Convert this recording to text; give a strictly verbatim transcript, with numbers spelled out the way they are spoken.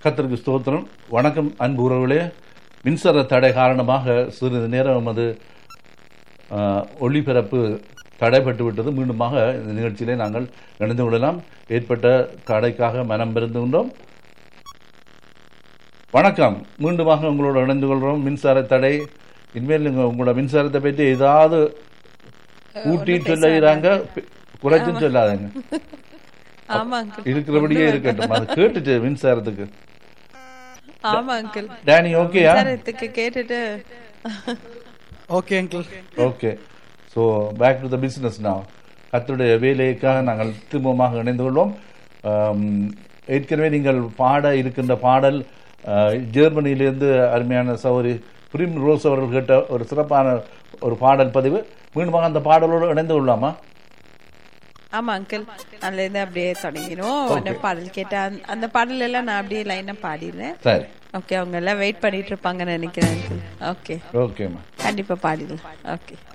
கர்த்தருக்கு ஸ்தோத்திரம். வணக்கம் அன்பு உறவுகளே. மின்சார தடை காரணமாக சிறிது நேரம் அது ஒளிபரப்பு தடைப்பட்டு விட்டது. மீண்டுமாக இந்த நிகழ்ச்சியிலே நாங்கள் இணைந்து கொள்ளலாம். ஏற்பட்ட தடைக்காக மனம் பெருந்துகின்றோம். வணக்கம். மீண்டுமாக உங்களோட இணைந்து கொள்கிறோம். மின்சார தடை இனிமேல் உங்களோட மின்சாரத்தை பற்றி ஏதாவது கூட்டி சொல்லுறாங்க, குறைச்சும் சொல்லாதங்க. இருக்கிறபடியே இருக்கட்டும். அது கேட்டுட்டு மின்சாரத்துக்கு டேனி ஓகேயா? கேட்டுட்டு okay uncle. Okay. So back to the business now. கர்த்தருடைய வேலைக்காக நாங்கள் திரும்பமாக இணைந்து கொள்வோம். ஏற்கனவே நீங்கள் பாட இருக்கின்ற பாடல் ஜெர்மனியிலிருந்து அருமையான சௌரி பிரிம் ரோஸ் அவர்கள் கேட்ட ஒரு சிறப்பான ஒரு பாடல் பதிவு. மீண்டுமாக அந்த பாடலோடு இணைந்து கொள்ளலாமா? ஆமா அங்கிள், அதுல இருந்து அப்படியே தொடங்கிடும். பாடல் கேட்ட அந்த பாடல் எல்லாம் நான் அப்படியே லைனா பாடிடுறேன். சரி, ஓகே. அவங்க எல்லாம் வெயிட் பண்ணிட்டு இருப்பாங்கன்னு நினைக்கிறேன். ஓகே ஓகேம்மா, கண்டிப்பா பாடிடலாம். ஓகே.